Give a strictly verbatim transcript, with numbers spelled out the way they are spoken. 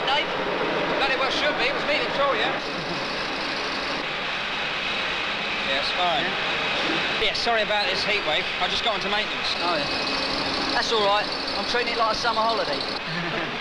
Dave? Bloody well should be. It was me that saw you. Yes, fine. Yeah? yeah, sorry about this heat wave. I just got onto maintenance. Oh, yeah. That's all right. I'm treating it like a summer holiday.